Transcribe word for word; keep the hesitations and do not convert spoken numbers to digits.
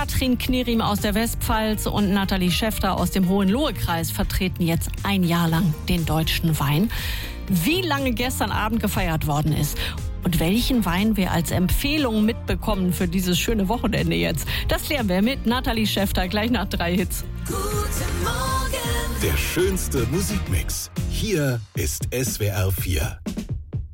Katrin Knerim aus der Westpfalz und Nathalie Schäfter aus dem Hohenlohe-Kreis vertreten jetzt ein Jahr lang den deutschen Wein. Wie lange gestern Abend gefeiert worden ist und welchen Wein wir als Empfehlung mitbekommen für dieses schöne Wochenende jetzt, das klären wir mit Nathalie Schäfter gleich nach drei Hits. Guten Morgen. Der schönste Musikmix. Hier ist S W R vier.